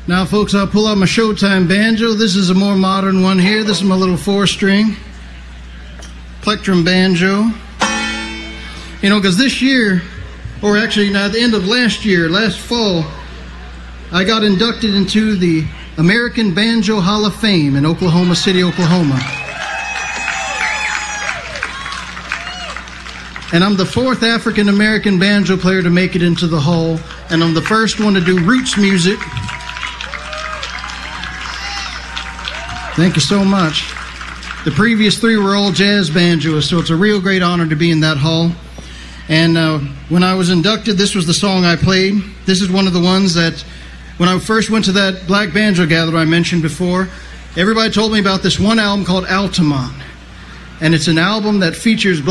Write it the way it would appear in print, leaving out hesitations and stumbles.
Now, folks, I'll pull out my Showtime banjo. This is a more modern one here. This is my little 4-string plectrum banjo. You know, because this year, or actually now at the end of last fall, I got inducted into the American Banjo Hall of Fame in Oklahoma City, Oklahoma. And I'm the 4th African-American banjo player to make it into the hall, and I'm the first one to do roots music. Thank you so much. The previous 3 were all jazz banjoists, so it's a real great honor to be in that hall. And when I was inducted, this was the song I played. This is one of the ones that, when I first went to that Black Banjo Gathering I mentioned before, everybody told me about this one album called Altamont. And it's an album that features